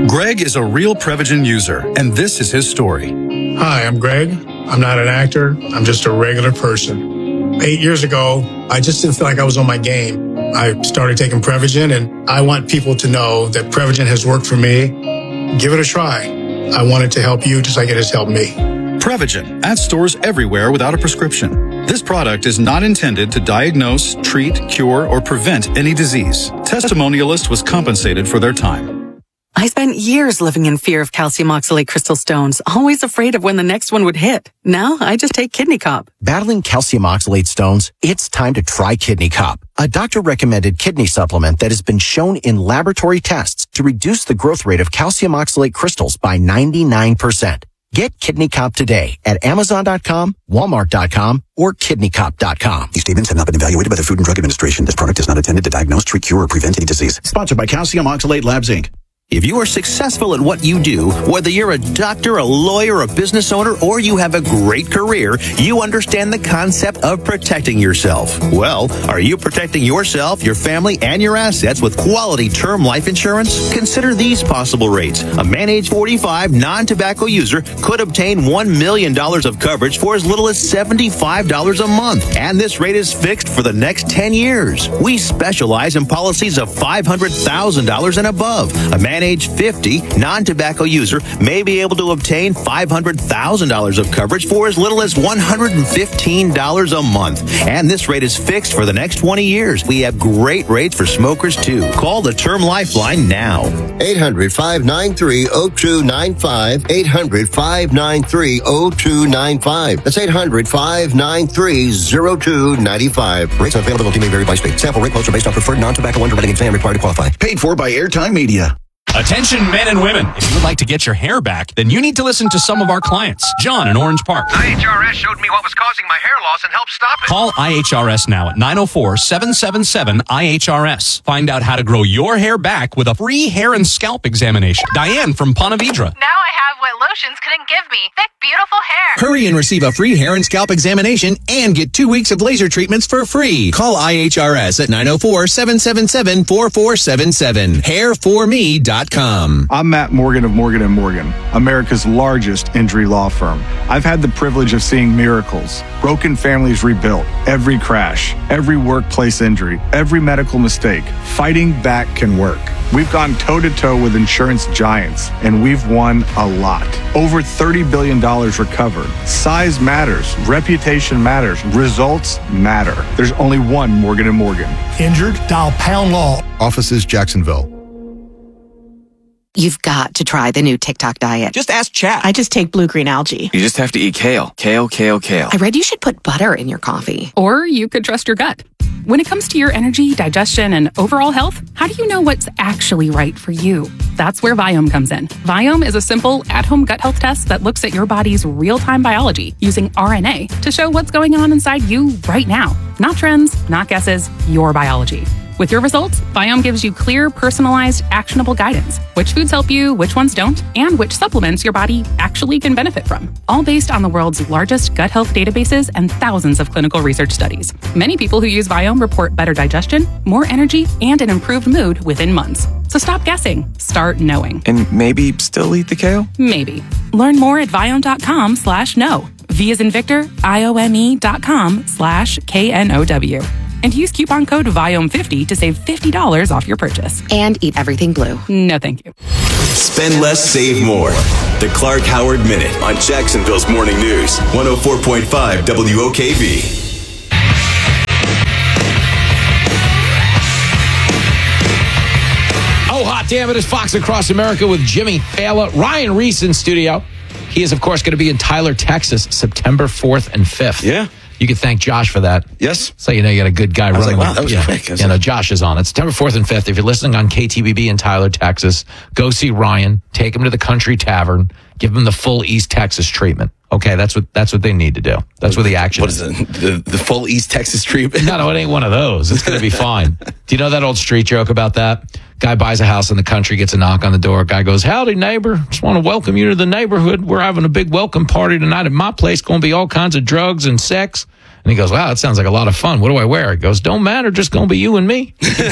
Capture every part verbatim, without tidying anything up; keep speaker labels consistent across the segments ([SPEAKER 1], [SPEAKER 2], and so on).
[SPEAKER 1] Greg is a real Prevagen user, and this is his story.
[SPEAKER 2] Hi, I'm Greg. I'm not an actor. I'm just a regular person. Eight years ago, I just didn't feel like I was on my game. I started taking Prevagen, and I want people to know that Prevagen has worked for me. Give it a try. I want it to help you just like it has helped me.
[SPEAKER 1] Prevagen, at stores everywhere without a prescription. This product is not intended to diagnose, treat, cure, or prevent any disease. Testimonialist was compensated for their time.
[SPEAKER 3] I spent years living in fear of calcium oxalate crystal stones, always afraid of when the next one would hit. Now I just take Kidney Cop.
[SPEAKER 4] Battling calcium oxalate stones? It's time to try Kidney Cop, a doctor-recommended kidney supplement that has been shown in laboratory tests to reduce the growth rate of calcium oxalate crystals by ninety-nine percent. Get Kidney Cop today at Amazon dot com, Walmart dot com, or Kidney Cop dot com.
[SPEAKER 5] These statements have not been evaluated by the Food and Drug Administration. This product is not intended to diagnose, treat, cure, or prevent any disease.
[SPEAKER 6] Sponsored by Calcium Oxalate Labs, Incorporated. If you are successful at what you do, whether you're a doctor, a lawyer, a business owner, or you have a great career, you understand the concept of protecting yourself. Well, are you protecting yourself, your family, and your assets with quality term life insurance? Consider these possible rates. A man age forty-five non-tobacco user could obtain one million dollars of coverage for as little as seventy-five dollars a month. And this rate is fixed for the next ten years. We specialize in policies of five hundred thousand dollars and above. A man age fifty, non-tobacco user may be able to obtain five hundred thousand dollars of coverage for as little as one hundred fifteen dollars a month. And this rate is fixed for the next twenty years. We have great rates for smokers, too. Call the Term Lifeline now.
[SPEAKER 7] eight hundred, five nine three, oh two nine five. eight hundred, five nine three, oh two nine five. That's eight hundred, five nine three, oh two nine five. Rates and availability may vary by state. Sample rate quotes are based on preferred non-tobacco underwriting exam required to qualify.
[SPEAKER 6] Paid for by Airtime Media.
[SPEAKER 8] Attention men and women. If you would like to get your hair back, then you need to listen to some of our clients. John in Orange Park.
[SPEAKER 9] I H R S showed me what was causing my hair loss and helped stop it.
[SPEAKER 8] Call I H R S now at nine oh four, seven seven seven, I H R S. Find out how to grow your hair back with a free hair and scalp examination. Diane from Ponte Vedra.
[SPEAKER 10] Now I have what lotions couldn't give me. Thick, beautiful hair.
[SPEAKER 11] Hurry and receive a free hair and scalp examination and get two weeks of laser treatments for free. Call I H R S at nine oh four, seven seven seven, four four seven seven. hair for me dot com.
[SPEAKER 12] I'm Matt Morgan of Morgan and Morgan, America's largest injury law firm. I've had the privilege of seeing miracles, broken families rebuilt, every crash, every workplace injury, every medical mistake. Fighting back can work. We've gone toe-to-toe with insurance giants, and we've won a lot. Over thirty billion dollars recovered. Size matters. Reputation matters. Results matter. There's only one Morgan and Morgan.
[SPEAKER 2] Injured? Dial Pound Law.
[SPEAKER 13] Offices, Jacksonville.
[SPEAKER 14] You've got to try the new TikTok diet.
[SPEAKER 15] Just ask chat.
[SPEAKER 16] I just take blue green algae.
[SPEAKER 15] You just have to eat kale. Kale, kale, kale.
[SPEAKER 14] I read you should put butter in your coffee.
[SPEAKER 17] Or you could trust your gut. When it comes to your energy, digestion, and overall health, how do you know what's actually right for you? That's where Viome comes in. Viome is a simple, at-home gut health test that looks at your body's real-time biology using R N A to show what's going on inside you right now. Not trends, not guesses, your biology. With your results, Viome gives you clear, personalized, actionable guidance. Which foods help you, which ones don't, and which supplements your body actually can benefit from. All based on the world's largest gut health databases and thousands of clinical research studies. Many people who use Viome report better digestion, more energy, and an improved mood within months. So stop guessing. Start knowing.
[SPEAKER 15] And maybe still eat the kale?
[SPEAKER 17] Maybe. Learn more at Viome.com slash know. V as in Victor, I O M E dot com slash K N O W. And use coupon code Viome fifty to save fifty dollars off your purchase.
[SPEAKER 14] And eat everything blue.
[SPEAKER 17] No, thank you.
[SPEAKER 18] Spend less, save more. The Clark Howard Minute on Jacksonville's Morning News. one oh four point five W O K V.
[SPEAKER 19] Oh, hot damn it. It's Fox Across America with Jimmy Fallon. Ryan Reese in studio. He is, of course, going to be in Tyler, Texas, September fourth and fifth.
[SPEAKER 20] Yeah.
[SPEAKER 19] You can thank Josh for that.
[SPEAKER 20] Yes.
[SPEAKER 19] So you know you got a good guy
[SPEAKER 20] I was
[SPEAKER 19] running.
[SPEAKER 20] like, wow, that was
[SPEAKER 19] yeah.
[SPEAKER 20] quick.
[SPEAKER 19] Yeah, no, Josh is on it. September fourth and fifth. If you're listening on K T B B in Tyler, Texas, go see Ryan. Take him to the Country Tavern. Give him the full East Texas treatment. Okay, that's what that's what they need to do. That's where the action
[SPEAKER 20] what
[SPEAKER 19] is.
[SPEAKER 20] What is it? The, the full East Texas treatment?
[SPEAKER 19] No, no, it ain't one of those. It's going to be fine. Do you know that old street joke about that? Guy buys a house in the country, gets a knock on the door. Guy goes, howdy, neighbor. Just want to welcome you to the neighborhood. We're having a big welcome party tonight at my place. Going to be all kinds of drugs and sex. And he goes, wow, that sounds like a lot of fun. What do I wear? He goes, don't matter. Just going to be you and me.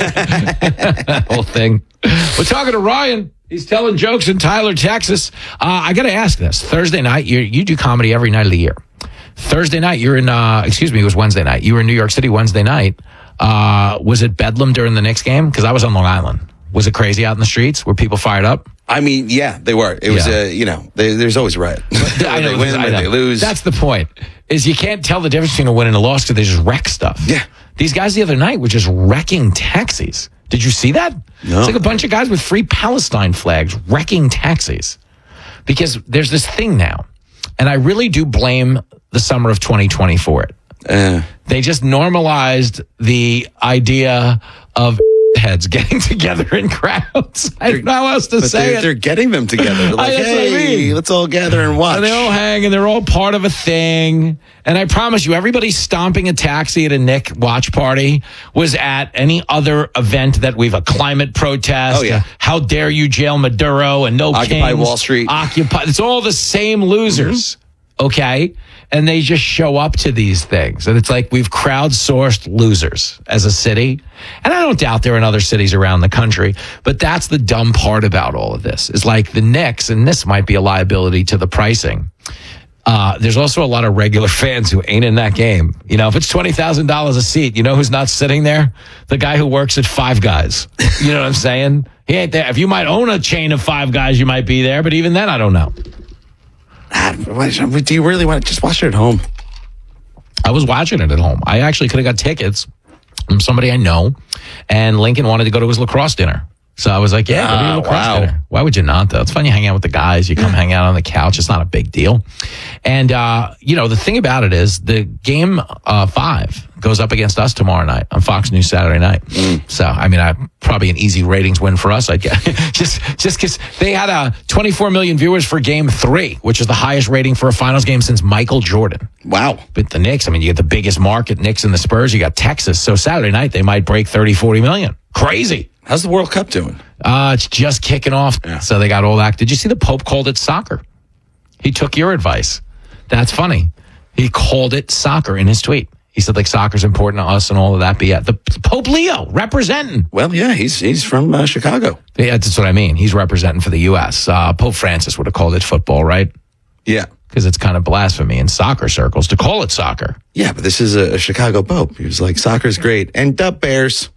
[SPEAKER 19] That whole thing. We're talking to Ryan. He's telling jokes in Tyler, Texas. Uh, I got to ask this. Thursday night, you you do comedy every night of the year. Thursday night, you're in, uh, excuse me, it was Wednesday night. You were in New York City Wednesday night. Uh, was it Bedlam during the Knicks game? Because I was on Long Island. Was it crazy out in the streets? Were people fired up?
[SPEAKER 13] I mean, yeah, they were. It was,
[SPEAKER 19] Yeah.
[SPEAKER 13] uh, you know, they, there's always a riot.
[SPEAKER 19] I know,
[SPEAKER 13] they win,
[SPEAKER 19] I know.
[SPEAKER 13] they lose.
[SPEAKER 19] That's the point, is you can't tell the difference between a win and a loss because they just wreck stuff.
[SPEAKER 13] Yeah.
[SPEAKER 19] These guys the other night were just wrecking taxis. Did you see that?
[SPEAKER 13] No.
[SPEAKER 19] It's like a bunch of guys with free Palestine flags wrecking taxis. Because there's this thing now, and I really do blame the summer of twenty twenty for it.
[SPEAKER 13] Uh,
[SPEAKER 19] They just normalized the idea of heads getting together in crowds. I don't know how else to
[SPEAKER 13] but
[SPEAKER 19] say
[SPEAKER 13] they're,
[SPEAKER 19] it.
[SPEAKER 13] they're getting them together. They're like,
[SPEAKER 19] That's what I
[SPEAKER 13] hey,
[SPEAKER 19] mean.
[SPEAKER 13] let's all gather and watch.
[SPEAKER 19] And they all hang and they're all part of a thing. And I promise you, everybody stomping a taxi at a Nick watch party was at any other event that we've a climate protest.
[SPEAKER 13] Oh, yeah.
[SPEAKER 19] a how dare you jail Maduro and no
[SPEAKER 13] Occupy
[SPEAKER 19] kings,
[SPEAKER 13] Wall Street.
[SPEAKER 19] Occupy. It's all the same losers.
[SPEAKER 13] Mm-hmm.
[SPEAKER 19] Okay. And they just show up to these things. And it's like we've crowdsourced losers as a city. And I don't doubt there are in other cities around the country, but that's the dumb part about all of this. Is like the Knicks, and this might be a liability to the pricing. Uh, there's also a lot of regular fans who ain't in that game. You know, if it's twenty thousand dollars a seat, you know who's not sitting there? The guy who works at Five Guys. You know what I'm saying? He ain't there. If you might own a chain of Five Guys, you might be there. But even then, I don't know.
[SPEAKER 13] Do you really want to just watch it at home?
[SPEAKER 19] I was watching it at home. I actually could have got tickets from somebody I know, and Lincoln wanted to go to his lacrosse dinner. So I was like, yeah, go to your
[SPEAKER 13] Ah,
[SPEAKER 19] lacrosse
[SPEAKER 13] wow.
[SPEAKER 19] dinner. Why would you not, though? It's fun you hang out with the guys. You come hang out on the couch. It's not a big deal. And, uh, you know, the thing about it is the game uh, five goes up against us tomorrow night on Fox News Saturday night.
[SPEAKER 13] Mm.
[SPEAKER 19] So, I mean, I probably an easy ratings win for us, I guess. just just because they had uh, twenty-four million viewers for game three, which is the highest rating for a finals game since Michael Jordan.
[SPEAKER 13] Wow.
[SPEAKER 19] But the Knicks, I mean, you get the biggest market, Knicks and the Spurs. You got Texas. So Saturday night, they might break thirty, forty million. Crazy.
[SPEAKER 13] How's the World Cup doing?
[SPEAKER 19] Uh, it's just kicking off.
[SPEAKER 13] Yeah.
[SPEAKER 19] So they got all that. Did you see the Pope called it soccer? He took your advice. That's funny. He called it soccer in his tweet. He said, like, soccer's important to us and all of that. But yeah, the Pope Leo representing.
[SPEAKER 13] Well, yeah, he's he's from uh, Chicago.
[SPEAKER 19] Yeah, that's what I mean. He's representing for the U S. Uh, Pope Francis would have called it football, right?
[SPEAKER 13] Yeah.
[SPEAKER 19] Because it's kind of blasphemy in soccer circles to call it soccer.
[SPEAKER 13] Yeah, but this is a, a Chicago Pope. He was like, soccer's great. And the Bears.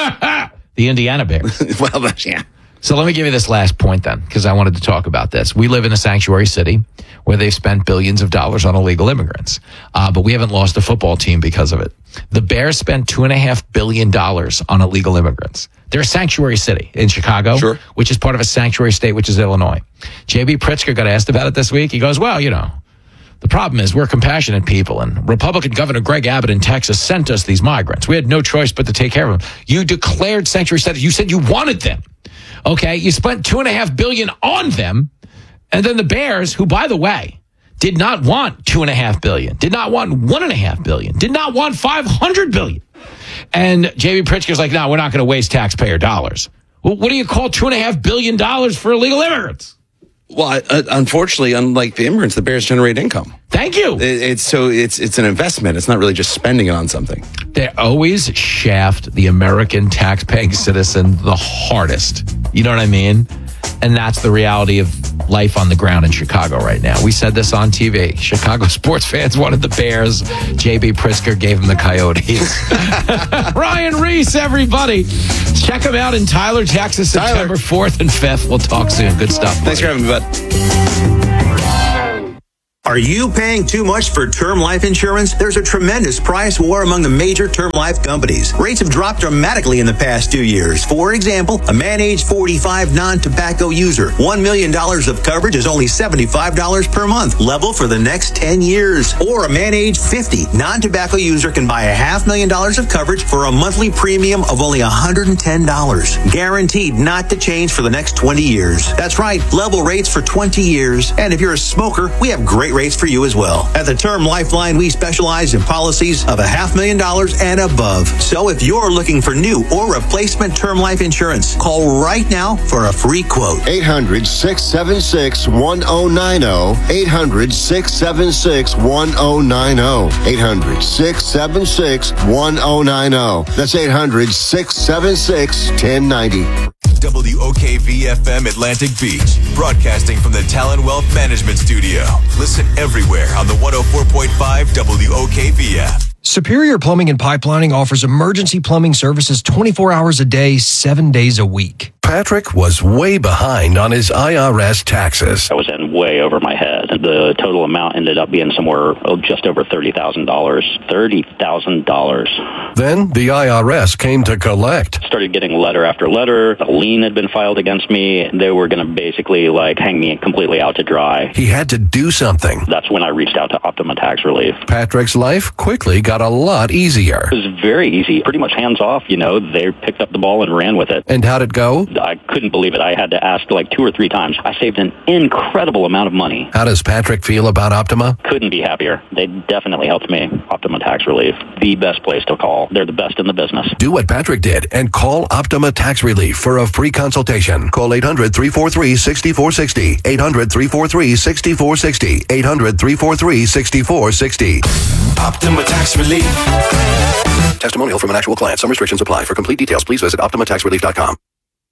[SPEAKER 19] The Indiana Bears.
[SPEAKER 13] Well, that's- yeah.
[SPEAKER 19] So let me give you this last point then, because I wanted to talk about this. We live in a sanctuary city where they've spent billions of dollars on illegal immigrants, uh, but we haven't lost a football team because of it. The Bears spent two and a half billion dollars on illegal immigrants. They're a sanctuary city in Chicago,
[SPEAKER 13] Sure.
[SPEAKER 19] which is part of a sanctuary state, which is Illinois. J B Pritzker got asked about it this week. He goes, well, you know, the problem is we're compassionate people, and Republican Governor Greg Abbott in Texas sent us these migrants. We had no choice but to take care of them. You declared sanctuary status. You said you wanted them. Okay, you spent two and a half billion on them, and then the Bears, who, by the way, did not want two and a half billion, did not want one and a half billion, did not want five hundred billion. And J B Pritzker's like, no, we're not going to waste taxpayer dollars. Well, what do you call two and a half billion dollars for illegal immigrants?
[SPEAKER 13] Well, uh, unfortunately, unlike the immigrants, the Bears generate income.
[SPEAKER 19] Thank you.
[SPEAKER 13] It, it's so it's it's an investment. It's not really just spending it on something.
[SPEAKER 19] They always shaft the American taxpaying citizen the hardest. You know what I mean? And that's the reality of life on the ground in Chicago right now. We said this on T V. Chicago sports fans wanted the Bears. J B Pritzker gave them the Coyotes. Ryan Reese, everybody. Check him out in Tyler, Texas, September fourth and fifth. We'll talk soon. Good stuff.
[SPEAKER 13] Thanks for having me, bud.
[SPEAKER 16] Are you paying too much for term life insurance? There's a tremendous price war among the major term life companies. Rates have dropped dramatically in the past two years. For example, a man age forty-five non-tobacco user, one million dollars of coverage is only seventy-five dollars per month, level for the next ten years. Or a man age fifty non-tobacco user can buy a half million dollars of coverage for a monthly premium of only one hundred ten dollars. Guaranteed not to change for the next twenty years. That's right, level rates for twenty years. And if you're a smoker, we have great rates rates for you as well. At the Term Lifeline, we specialize in policies of a half million dollars and above. So if you're looking for new or replacement term life insurance, call right now for a free quote.
[SPEAKER 7] eight hundred, six seven six, one zero nine zero. eight hundred, six seven six, one zero nine zero. eight hundred, six seven six, one zero nine zero. That's eight hundred, six seven six, one zero nine zero.
[SPEAKER 18] W O K V F M Atlantic Beach, broadcasting from the Talon Wealth Management Studio. Listen everywhere on the one oh four point five W O K V app.
[SPEAKER 20] Superior Plumbing and Pipelining offers emergency plumbing services twenty-four hours a day, seven days a week.
[SPEAKER 21] Patrick was way behind on his I R S taxes.
[SPEAKER 22] I was in way over my head. The total amount ended up being somewhere oh, just over thirty thousand dollars. thirty thousand dollars.
[SPEAKER 21] Then the I R S came to collect.
[SPEAKER 22] Started getting letter after letter. A lien had been filed against me. They were going to basically like hang me completely out to dry.
[SPEAKER 21] He had to do something.
[SPEAKER 22] That's when I reached out to Optima Tax Relief.
[SPEAKER 21] Patrick's life quickly got a lot easier.
[SPEAKER 22] It was very easy. Pretty much hands off, you know. They picked up the ball and ran with it.
[SPEAKER 21] And how'd it go?
[SPEAKER 22] I couldn't believe it. I had to ask like two or three times. I saved an incredible amount of money.
[SPEAKER 21] How does Patrick feel about Optima?
[SPEAKER 22] Couldn't be happier. They definitely helped me. Optima Tax Relief, the best place to call. They're the best in the business.
[SPEAKER 21] Do what Patrick did and call Optima Tax Relief for a free consultation. Call eight hundred, three four three, six four six zero. eight hundred, three four three, six four six zero. eight hundred, three four three, six four six zero.
[SPEAKER 18] Optima Tax Relief.
[SPEAKER 5] Testimonial from an actual client. Some restrictions apply. For complete details, please visit optima tax relief dot com.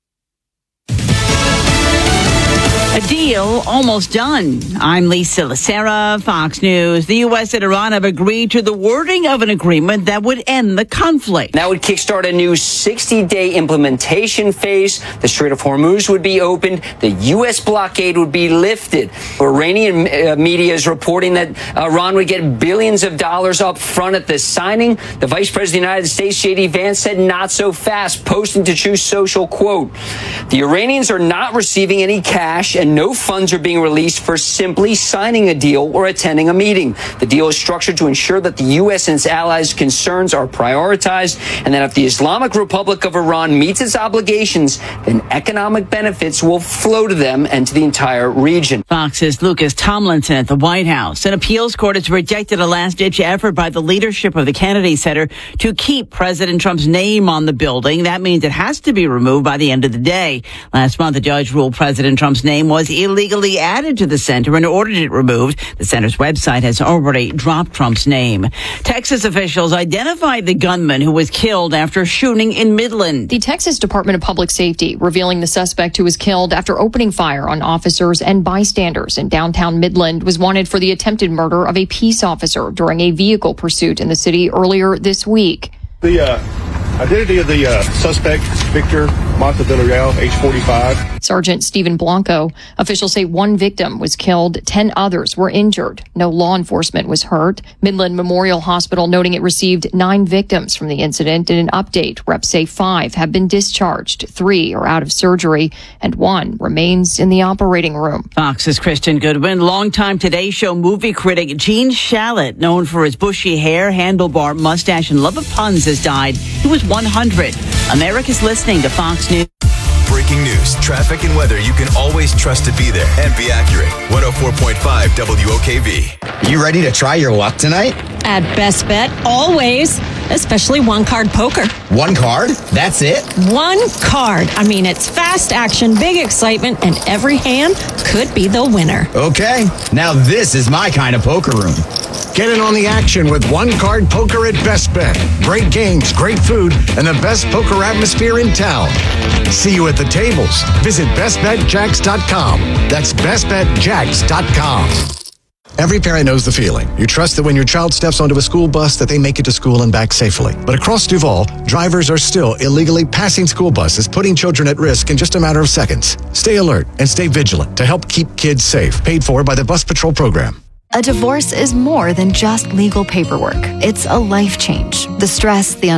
[SPEAKER 23] A deal almost done. I'm Lisa Lacera, Fox News. The U S and Iran have agreed to the wording of an agreement that would end the conflict.
[SPEAKER 24] That would kickstart a new sixty-day implementation phase. The Strait of Hormuz would be opened. The U S blockade would be lifted. Iranian uh, media is reporting that Iran would get billions of dollars up front at the signing. The Vice President of the United States, J D Vance, said not so fast, posting to Truth Social, quote, "The Iranians are not receiving any cash and no funds are being released for simply signing a deal or attending a meeting. The deal is structured to ensure that the U S and its allies' concerns are prioritized, and that if the Islamic Republic of Iran meets its obligations, then economic benefits will flow to them and to the entire region."
[SPEAKER 23] Fox's Lucas Tomlinson at the White House. An appeals court has rejected a last-ditch effort by the leadership of the Kennedy Center to keep President Trump's name on the building. That means it has to be removed by the end of the day. Last month, the judge ruled President Trump's name was illegally added to the center and ordered it removed. The center's website has already dropped Trump's name. Texas officials identified the gunman who was killed after shooting in Midland.
[SPEAKER 25] The Texas Department of Public Safety revealing the suspect who was killed after opening fire on officers and bystanders in downtown Midland was wanted for the attempted murder of a peace officer during a vehicle pursuit in the city earlier this week.
[SPEAKER 26] The uh, identity of the uh, suspect, Victor Montevillarreal, age forty-five.
[SPEAKER 25] Sergeant Stephen Blanco. Officials say one victim was killed, ten others were injured. No law enforcement was hurt. Midland Memorial Hospital noting it received nine victims from the incident. In an update, reps say five have been discharged, three are out of surgery, and one remains in the operating room.
[SPEAKER 23] Fox's Kristen Goodwin. Longtime Today Show movie critic Gene Shalit, known for his bushy hair, handlebar mustache, and love of puns, has died. He was one hundred. America's listening to Fox News.
[SPEAKER 18] Breaking news, traffic, and weather you can always trust to be there and be accurate. one oh four point five W O K V.
[SPEAKER 27] You ready to try your luck tonight?
[SPEAKER 28] At Best Bet, always, especially one-card poker.
[SPEAKER 27] One card? That's it?
[SPEAKER 28] One card. I mean, it's fast action, big excitement, and every hand could be the winner.
[SPEAKER 27] Okay, now this is my kind of poker room.
[SPEAKER 29] Get in on the action with one-card poker at Best Bet. Great games, great food, and the best poker atmosphere in town. See you at the tables. Visit best bet jacks dot com. That's best bet jacks dot com. Every parent knows the feeling. You trust that when your child steps onto a school bus that they make it to school and back safely. But across Duval, drivers are still illegally passing school buses, putting children at risk in just a matter of seconds. Stay alert and stay vigilant to help keep kids safe. Paid for by the Bus Patrol program.
[SPEAKER 30] A divorce is more than just legal paperwork. It's a life change. The stress, the